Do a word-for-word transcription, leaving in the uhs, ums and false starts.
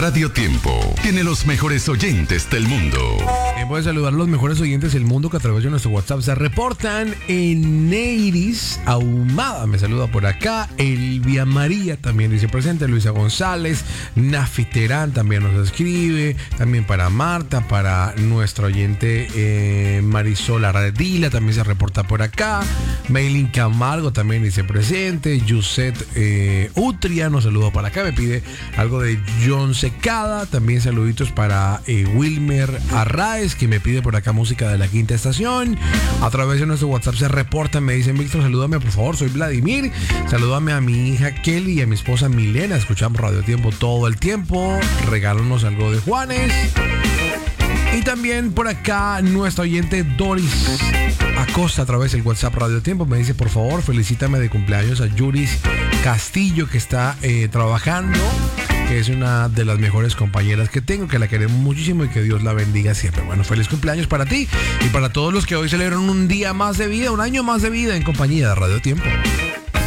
Radio Tiempo tiene los mejores oyentes del mundo. Eh, puedes saludar a los mejores oyentes del mundo que a través de nuestro WhatsApp se reportan. En Neiris Ahumada me saluda por acá. Elvia María también dice presente. Luisa González, Nafi Terán también nos escribe. También para Marta, para nuestra oyente eh, Marisol Ardila también se reporta por acá. Maylin Camargo también dice presente. Yuset eh, Utria nos saluda por acá. Me pide algo de John Secada. También saluditos para eh, Wilmer Arraez, que me pide por acá música de La Quinta Estación. A través de nuestro WhatsApp se reportan, me dicen: Víctor, salúdame por favor, soy Vladimir. Salúdame a mi hija Kelly y a mi esposa Milena. Escuchamos Radio Tiempo todo el tiempo. Regálanos algo de Juanes. Y también por acá nuestra oyente Doris Acosta a través del WhatsApp Radio Tiempo me dice: por favor, felicítame de cumpleaños a Yuris Castillo, que está eh, trabajando, que es una de las mejores compañeras que tengo, que la queremos muchísimo y que Dios la bendiga siempre. Bueno, feliz cumpleaños para ti y para todos los que hoy celebran un día más de vida, un año más de vida en compañía de Radio Tiempo.